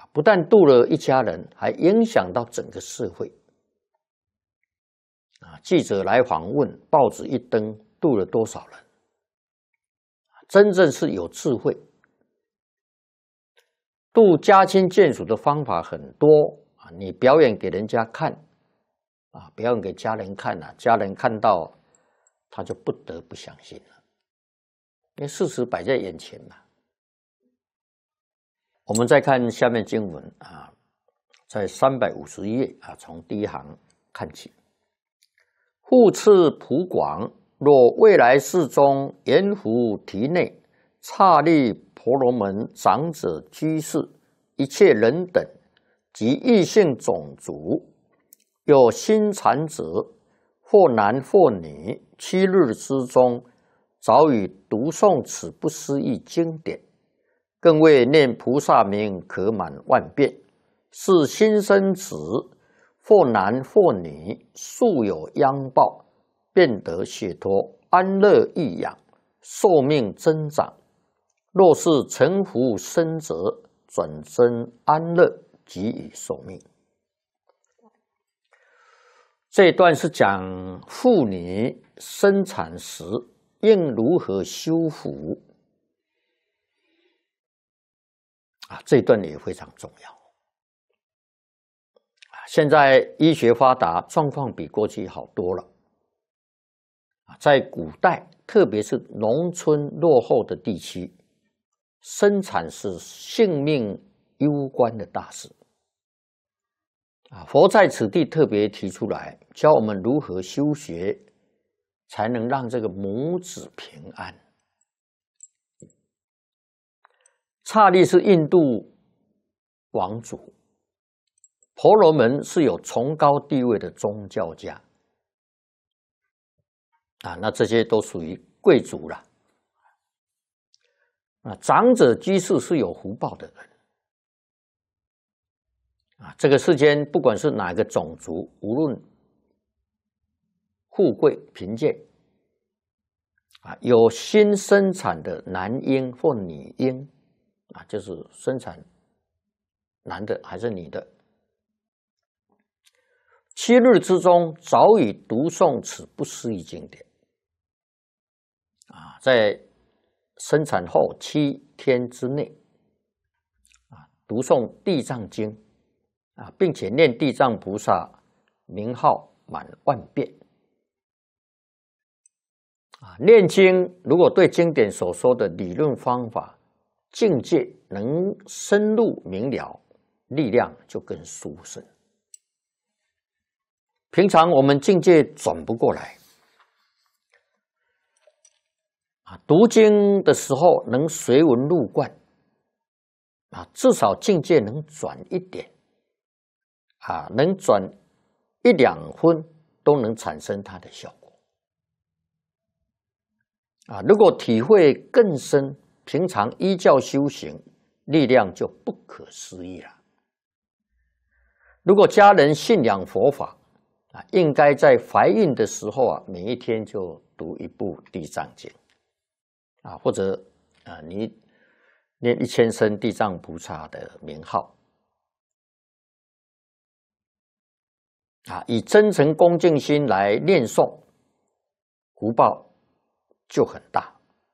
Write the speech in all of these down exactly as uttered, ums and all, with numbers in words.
不但度了一家人，还影响到整个社会。啊，记者来访问，报纸一登，度了多少人？真正是有智慧。度家亲眷属的方法很多啊，你表演给人家看啊，表演给家人看啊，家人看到他就不得不相信了，因为事实摆在眼前嘛。我们再看下面经文啊，在三百五十页啊，从第一行看起。复次普广，若未来世中阎浮提内刹利婆罗门长者居士一切人等及异性种族，有心禅者，或男或女，七日之中，早已读诵此不思议经典，更为念菩萨名可满万遍，是新生子，或男或女，素有殃报，便得解脱，安乐益养，寿命增长。若是成福生者，转增安乐，给予寿命。这一段是讲妇女生产时应如何修复啊，这一段也非常重要。现在医学发达，状况比过去好多了。在古代，特别是农村落后的地区，生产是性命攸关的大事。啊，佛在此地特别提出来，教我们如何修学，才能让这个母子平安。刹利是印度王族，婆罗门是有崇高地位的宗教家。啊，那这些都属于贵族了。啊，长者居士是有福报的人。啊，这个世间不管是哪个种族，无论富贵贫贱，啊，有新生产的男婴或女婴，啊，就是生产男的还是女的，七日之中早已读诵此不思议经典。啊，在生产后七天之内，啊，读诵《地藏经》。啊，并且念地藏菩萨名号满万遍。啊，念经如果对经典所说的理论方法、境界能深入明了，力量就更殊胜。平常我们境界转不过来，啊，读经的时候能随文入观，啊，至少境界能转一点。啊，能转一两分都能产生它的效果。啊，如果体会更深，平常依教修行，力量就不可思议了。如果家人信仰佛法，啊，应该在怀孕的时候啊，每一天就读一部《地藏经》，啊，或者啊，你念一千声地藏菩萨的名号。啊，以真诚恭敬心来念诵，福报就很大。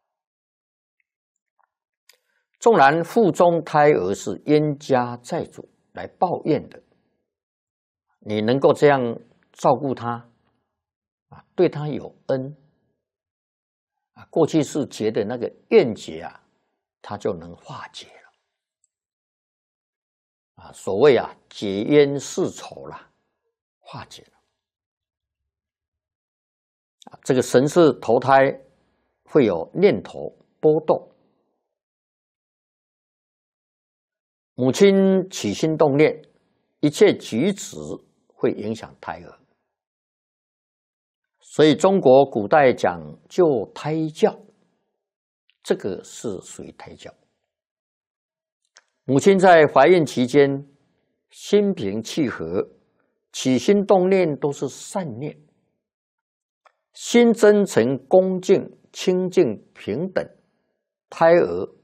纵然腹中胎儿是冤家债主来抱怨的，你能够这样照顾他，啊，对他有恩，啊，过去是结的那个怨结啊，他就能化解了。啊，所谓啊，解冤释仇啦。化解了。啊，这个神识投胎会有念头波动，母亲起心动念，一切举止会影响胎儿。所以中国古代讲究胎教，这个是属于胎教。母亲在怀孕期间，心平气和。起心动念都是善念，心真诚、恭敬、清净、平等，胎儿